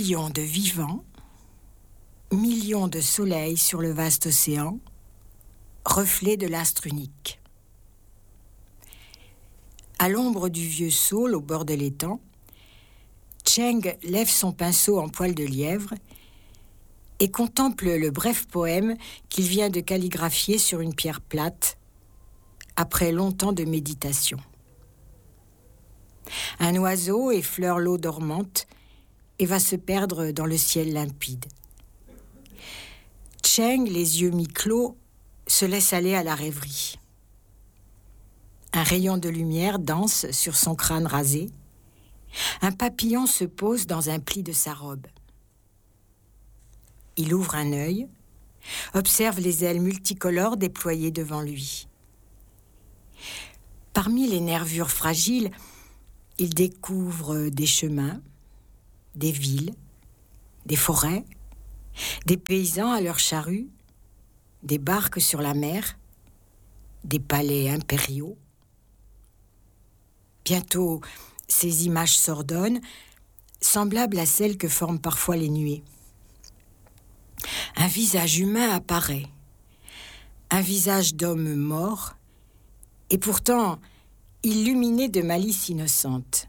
Millions de vivants, millions de soleils sur le vaste océan, reflet de l'astre unique. À l'ombre du vieux saule au bord de l'étang, Cheng lève son pinceau en poil de lièvre et contemple le bref poème qu'il vient de calligraphier sur une pierre plate après longtemps de méditation. Un oiseau effleure l'eau dormante et va se perdre dans le ciel limpide. Cheng, les yeux mi-clos, se laisse aller à la rêverie. Un rayon de lumière danse sur son crâne rasé. Un papillon se pose dans un pli de sa robe. Il ouvre un œil, observe les ailes multicolores déployées devant lui. Parmi les nervures fragiles, il découvre des chemins, des villes, des forêts, des paysans à leurs charrues, des barques sur la mer, des palais impériaux. Bientôt, ces images s'ordonnent, semblables à celles que forment parfois les nuées. Un visage humain apparaît, un visage d'homme mort, et pourtant illuminé de malice innocente.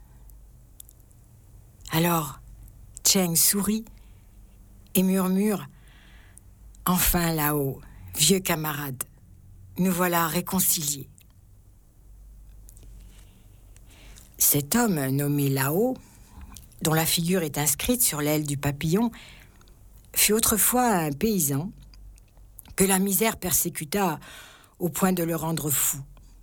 Alors, Cheng sourit et murmure « Enfin Lao, vieux camarade, nous voilà réconciliés. » Cet homme nommé Lao, dont la figure est inscrite sur l'aile du papillon, fut autrefois un paysan que la misère persécuta au point de le rendre fou.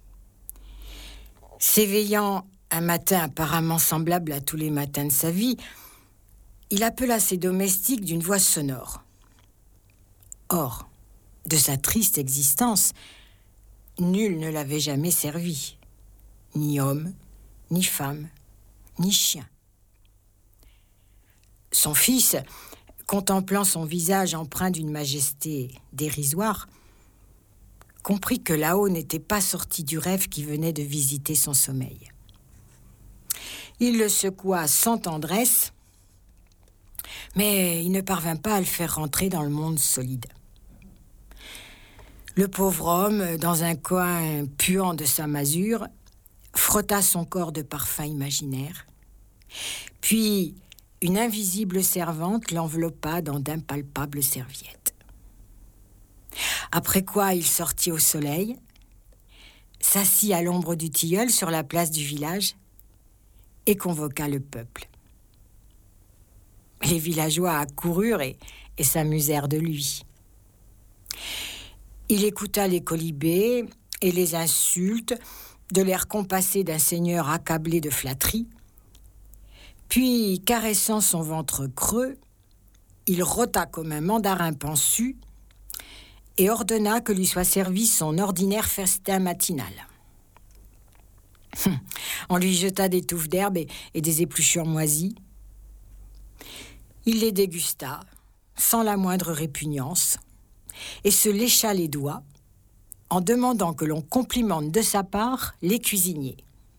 S'éveillant un matin apparemment semblable à tous les matins de sa vie, il appela ses domestiques d'une voix sonore. Or, de sa triste existence, nul ne l'avait jamais servi, ni homme, ni femme, ni chien. Son fils, contemplant son visage empreint d'une majesté dérisoire, comprit que Lao n'était pas sorti du rêve qui venait de visiter son sommeil. Il le secoua sans tendresse, mais il ne parvint pas à le faire rentrer dans le monde solide. Le pauvre homme, dans un coin puant de sa masure, frotta son corps de parfums imaginaires, puis une invisible servante l'enveloppa dans d'impalpables serviettes. Après quoi, il sortit au soleil, s'assit à l'ombre du tilleul sur la place du village et convoqua le peuple. Les villageois accoururent et s'amusèrent de lui. Il écouta les colibés et les insultes de l'air compassé d'un seigneur accablé de flatteries. Puis, caressant son ventre creux, il rôta comme un mandarin pansu et ordonna que lui soit servi son ordinaire festin matinal. On lui jeta des touffes d'herbe et des épluchures moisies. Il les dégusta, sans la moindre répugnance, et se lécha les doigts en demandant que l'on complimente de sa part les cuisiniers.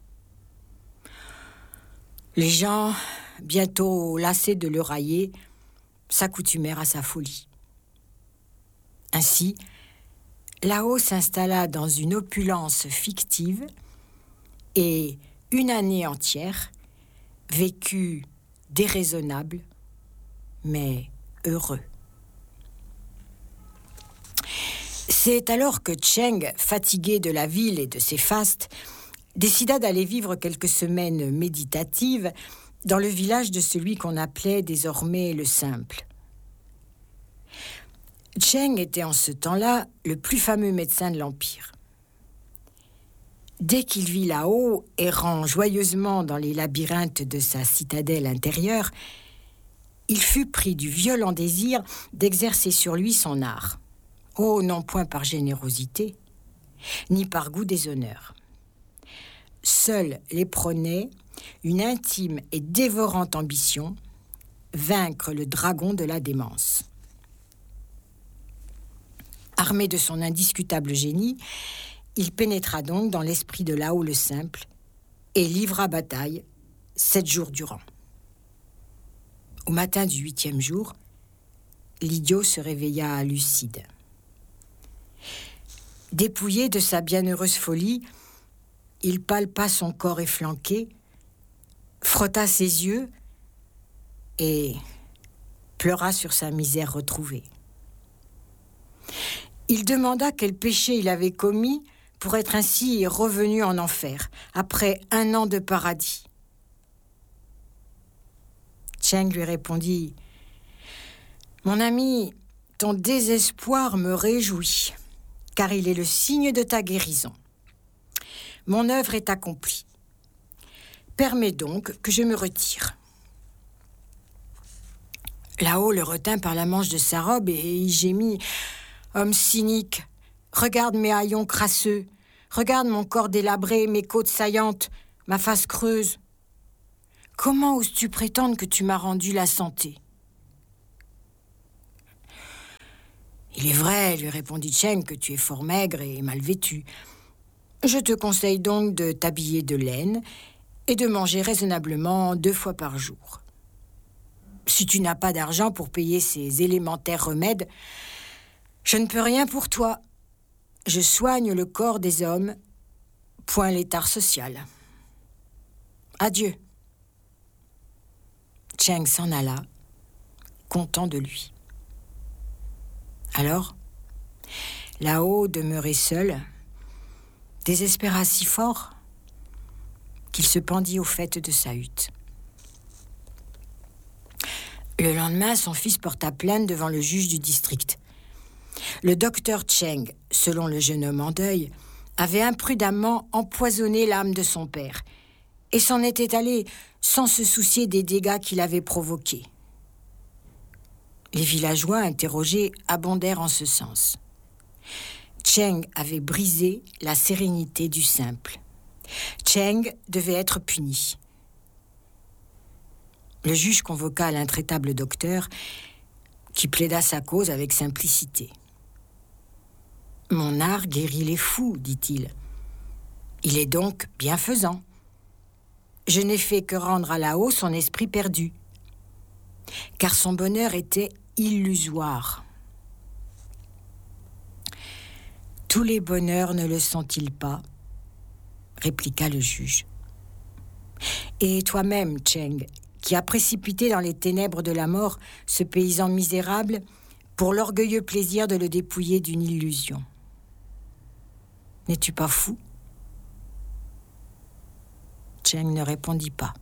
Les gens, bientôt lassés de le railler, s'accoutumèrent à sa folie. Ainsi, Lao s'installa dans une opulence fictive et, une année entière, vécut déraisonnable, mais heureux. C'est alors que Cheng, fatigué de la ville et de ses fastes, décida d'aller vivre quelques semaines méditatives dans le village de celui qu'on appelait désormais le Simple. Cheng était en ce temps-là le plus fameux médecin de l'Empire. Dès qu'il vit Lao errant joyeusement dans les labyrinthes de sa citadelle intérieure, il fut pris du violent désir d'exercer sur lui son art. Oh, non point par générosité, ni par goût des honneurs. Seul l'éperonait une intime et dévorante ambition, vaincre le dragon de la démence. Armé de son indiscutable génie, il pénétra donc dans l'esprit de Lao le Simple et livra bataille 7 jours durant. Au matin du 8e jour, l'idiot se réveilla lucide. Dépouillé de sa bienheureuse folie, il palpa son corps efflanqué, frotta ses yeux et pleura sur sa misère retrouvée. Il demanda quel péché il avait commis pour être ainsi revenu en enfer, après 1 an de paradis. Cheng lui répondit « Mon ami, ton désespoir me réjouit, car il est le signe de ta guérison. Mon œuvre est accomplie. Permets donc que je me retire. » Là-haut le retint par la manche de sa robe et y gémit « Homme cynique, regarde mes haillons crasseux, regarde mon corps délabré, mes côtes saillantes, ma face creuse. Comment oses-tu prétendre que tu m'as rendu la santé ?» « Il est vrai, lui répondit Cheng, que tu es fort maigre et mal vêtu. Je te conseille donc de t'habiller de laine et de manger raisonnablement 2 fois par jour. Si tu n'as pas d'argent pour payer ces élémentaires remèdes, je ne peux rien pour toi. Je soigne le corps des hommes, point l'étard social. Adieu. » Cheng s'en alla, content de lui. Alors, là-haut, demeuré seul, désespéra si fort qu'il se pendit au faîte de sa hutte. Le lendemain, son fils porta plainte devant le juge du district. Le docteur Cheng, selon le jeune homme en deuil, avait imprudemment empoisonné l'âme de son père et s'en était allé sans se soucier des dégâts qu'il avait provoqués. Les villageois interrogés abondèrent en ce sens. Cheng avait brisé la sérénité du simple. Cheng devait être puni. Le juge convoqua l'intraitable docteur qui plaida sa cause avec simplicité. « Mon art guérit les fous, dit-il. Il est donc bienfaisant. Je n'ai fait que rendre à Lao son esprit perdu, car son bonheur était illusoire. Tous les bonheurs ne le sont-ils pas ? Répliqua le juge. Et toi-même, Cheng, qui as précipité dans les ténèbres de la mort ce paysan misérable pour l'orgueilleux plaisir de le dépouiller d'une illusion. N'es-tu pas fou ? Cheng ne répondit pas.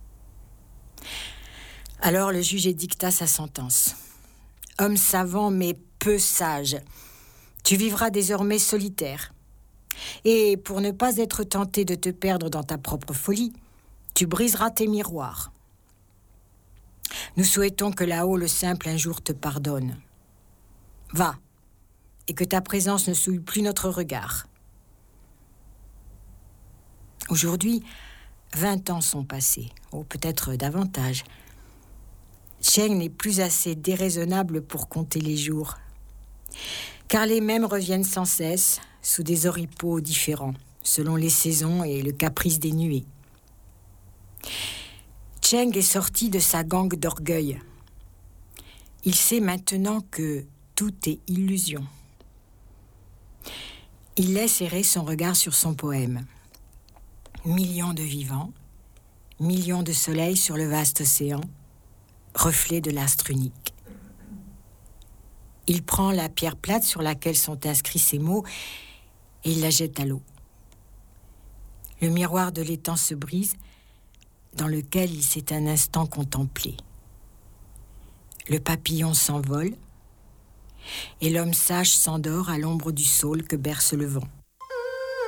Alors le juge édicta sa sentence. Homme savant mais peu sage, tu vivras désormais solitaire. Et pour ne pas être tenté de te perdre dans ta propre folie, tu briseras tes miroirs. Nous souhaitons que là-haut le simple un jour te pardonne. Va, et que ta présence ne souille plus notre regard. Aujourd'hui, 20 ans sont passés, ou peut-être davantage. Cheng n'est plus assez déraisonnable pour compter les jours, car les mêmes reviennent sans cesse, sous des oripeaux différents, selon les saisons et le caprice des nuées. Cheng est sorti de sa gangue d'orgueil. Il sait maintenant que tout est illusion. Il laisse errer son regard sur son poème. Millions de vivants, millions de soleils sur le vaste océan, reflet de l'astre unique. Il prend la pierre plate sur laquelle sont inscrits ces mots et il la jette à l'eau. Le miroir de l'étang se brise, dans lequel il s'est un instant contemplé. Le papillon s'envole et l'homme sage s'endort à l'ombre du saule que berce le vent.